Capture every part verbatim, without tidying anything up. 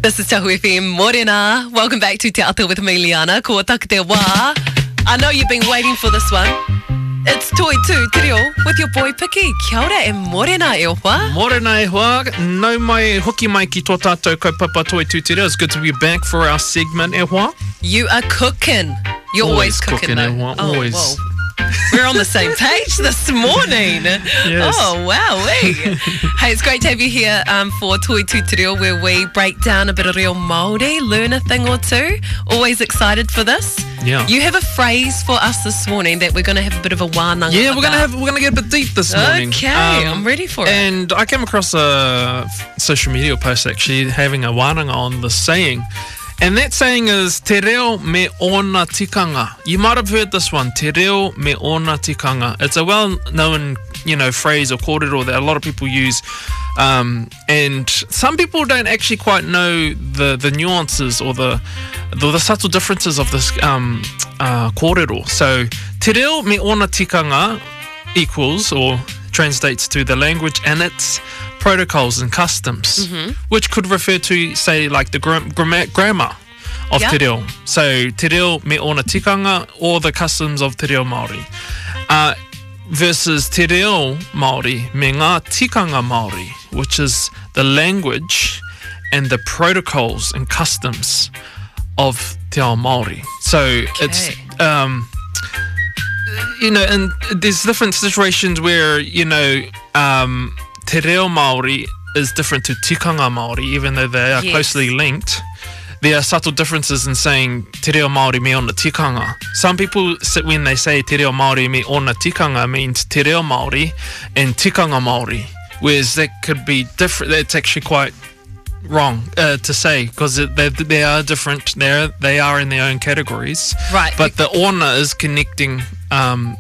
This is Tahu F M, Morena. Welcome back to Te Ata with me, Liana. Ko taka te wā. I know you've been waiting for this one. It's Toi Tu Te Reo with your boy Piki. Kia ora e morena e hoa. Morena e hoa. No mai hoki mai ki tō tātou kaupapa Toi Tu Te Reo. It's good to be back for our segment e hoa. You are cooking. You're always, always cooking, cooking e hoa. Oh, always. Whoa. We're on the same page this morning. Yes. Oh, wow. Hey, it's great to have you here um, for Toi Tu Te Reo, where we break down a bit of real Māori, learn a thing or two. Always excited for this. Yeah. You have a phrase for us this morning that we're going to have a bit of a wānanga Yeah, about. we're gonna have we're gonna get a bit deep this morning. Okay, Um, I'm ready for it. And I came across a social media post actually having a wānanga on the saying. And that saying is te reo me ona tikanga. You might have heard this one, te reo me ona tikanga. It's a well-known, you know, phrase or kōrero that a lot of people use. Um, and some people don't actually quite know the, the nuances or the, the the subtle differences of this um, uh, kōrero. So te reo me ona tikanga equals or translates to the language and its protocols and customs, mm-hmm. which could refer to, say, like the gra- gra- grammar of yep. te reo. So te reo me ona tikanga, or the customs of te reo Māori. Uh, versus te reo Māori me ngā tikanga Māori, which is the language and the protocols and customs of te ao Māori. So okay. it's... Um, you know, and there's different situations where, you know, um, te reo Māori is different to tikanga Māori, even though they are yes. closely linked. There are subtle differences in saying te reo Māori me ona tikanga. Some people, when they say te reo Māori me ona tikanga, means te reo Māori and tikanga Māori, whereas that could be different. That's actually quite wrong uh, to say, because they, they are different. They're, they are in their own categories. Right. But the ona is connecting um,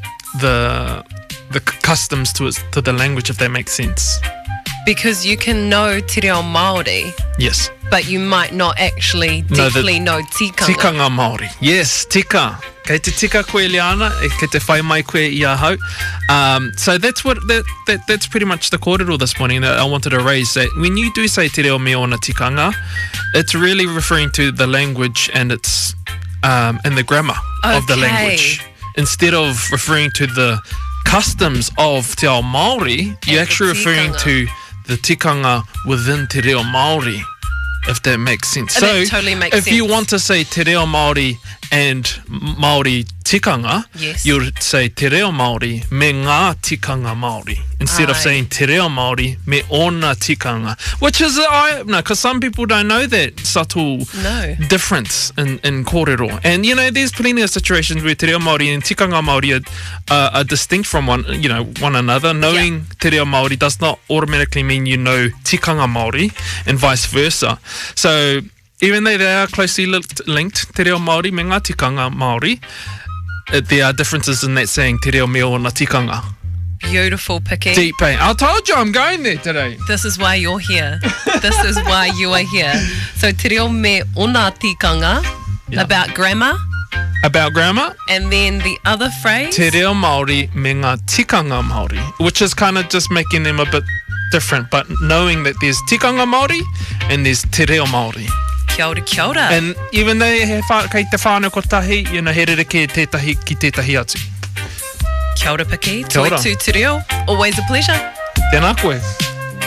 the the c- customs to its, to the language, if that makes sense. Because you can know te reo Māori, Yes. but you might not actually No, the- deeply know tikanga. Tikanga Māori. Yes, tika. Kei te tika koe Liana, e kei te whai mai koe i ahau. Um, so that's what that, that that's pretty much the kōrero this morning that I wanted to raise. That when you do say te reo me ona tikanga, it's really referring to the language and its um, and the grammar of the Okay. language, instead of referring to the customs of te ao Māori. You're And actually the referring tikanga. to the tikanga within te reo Māori, if that makes sense. And so that totally makes if sense. you want to say te reo Māori and Māori tikanga, Yes. you'll say te reo Māori me ngā tikanga Māori, instead of Aye. saying te reo Māori me ona tikanga, which is, I no, because some people don't know that subtle No. difference in, in kōrero. And, you know, there's plenty of situations where te reo Māori and tikanga Māori are, uh, are distinct from one, you know, one another. Knowing Yeah. te reo Māori does not automatically mean you know tikanga Māori, and vice versa. So even though they are closely linked, linked te reo Māori me ngā tikanga Māori, uh, there are differences in that saying te reo me ona tikanga. Beautiful, Piki. Deep pain. I told you I'm going there today. This is why you're here. This is why you are here. So te reo me ona tikanga, Yeah. about grammar, About grammar, and then the other phrase. te reo Māori me ngā tikanga Māori, which is kind of just making them a bit different, but knowing that there's tikanga Māori and there's te reo Māori. Kia ora, kia ora. And even though he wha, kei te whānau kotahi, you know, he rereke tētahi ki tētahi atu. Kia ora, Piki. Kia ora. Toi Tu Te Reo. Always a pleasure. Tēnā koe.